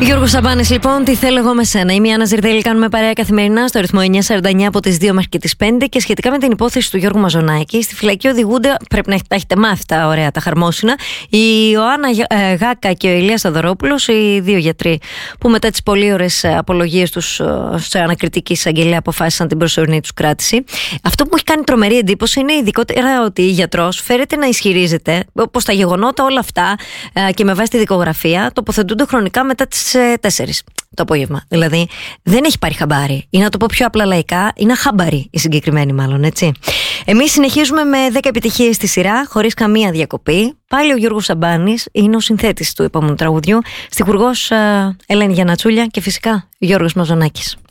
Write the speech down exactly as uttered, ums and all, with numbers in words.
Γιώργος Σαμπάνης, λοιπόν, τι θέλω εγώ με σένα. Είμαι η Άννα Ζιρδέλη, κάνουμε παρέα καθημερινά στο ρυθμό εννιά σαράντα εννιά από τις δύο μέχρι και τις πέντε. Και σχετικά με την υπόθεση του Γιώργου Μαζονάκη, στη φυλακή οδηγούνται, πρέπει να τα έχετε μάθει τα ωραία, τα χαρμόσυνα, η Ιωάννα Γάκα και ο Ηλίας Σταδωρόπουλος, οι δύο γιατροί που μετά τις πολύ ωραίες απολογίες τους σε ανακριτική εισαγγελία αποφάσισαν την προσωρινή τους κράτηση. Αυτό που μου έχει κάνει τρομερή εντύπωση είναι ειδικότερα ότι η γιατρός φέρεται να ισχυρίζεται πως τα γεγονότα όλα αυτά και με βάση τη δικογραφία τοποθετούνται χρονικά μετά τις τέσσερις το απόγευμα. Δηλαδή δεν έχει πάρει χαμπάρι. Ή να το πω πιο απλά λαϊκά, είναι χαμπάρι η συγκεκριμένη, μάλλον, έτσι. Εμείς συνεχίζουμε με δέκα επιτυχίες στη σειρά, χωρίς καμία διακοπή. Πάλι ο Γιώργος Σαμπάνης είναι ο συνθέτης του επόμενου τραγουδιού, στιχουργός Ελένη Γιαννατσούλια και φυσικά Γιώργος Μαζονάκης.